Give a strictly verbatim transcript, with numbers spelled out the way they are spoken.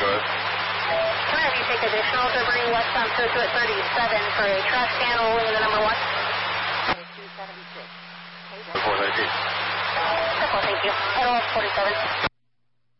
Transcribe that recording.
go ahead. Can I have you take additional debris west on Circuit thirty-seven for a trash can only in the number one? two seventy-six. four nineteen. Simple, thank you. L forty-seven.